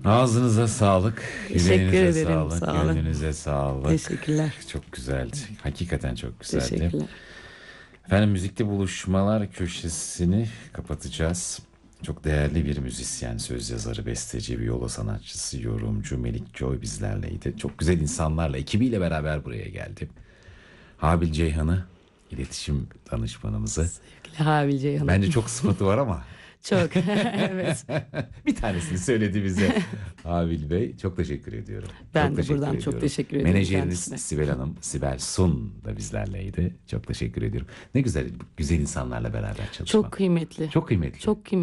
Ağzınıza sağlık, Teşekkür yüreğinize ederim. sağlık, Sağ olun. gönlünüze sağlık. Teşekkürler. Çok güzeldi. Hakikaten çok güzeldi. Teşekkürler. Efendim, müzikte buluşmalar köşesini kapatacağız. Çok değerli bir müzisyen, söz yazarı, besteci, viola sanatçısı, yorumcu Melik Joy bizlerleydi. Çok güzel insanlarla, ekibiyle beraber buraya geldi. Habil Ceyhan'ı, iletişim danışmanımızı. Sevgili Habil Ceyhan. Bence çok sıfatı var ama Çok. Evet. bir tanesini söyledi bize. Habil Bey, çok teşekkür ediyorum. Ben Çok de teşekkür buradan çok ediyorum. teşekkür ediyorum Menajeriniz kendisine. Sibel Hanım, Sibel Sun da bizlerleydi. Çok teşekkür ediyorum. Ne güzel, güzel insanlarla beraber çalışmak. Çok kıymetli. Çok kıymetli. Çok kıymetli.